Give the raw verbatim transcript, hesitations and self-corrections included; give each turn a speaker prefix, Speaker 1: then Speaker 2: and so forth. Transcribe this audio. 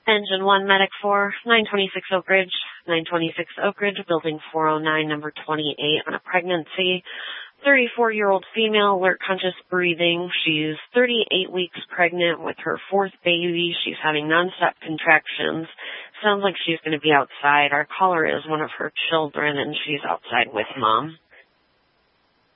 Speaker 1: Engine one, Medic four, nine twenty-six Oak Ridge, nine twenty-six Oak Ridge, Building four oh nine, number twenty-eight, on a pregnancy. thirty-four-year-old female, alert conscious breathing. She's thirty-eight weeks pregnant with her fourth baby. She's having nonstop contractions. Sounds like she's going to be outside. Our caller is one of her children, and she's outside with mom.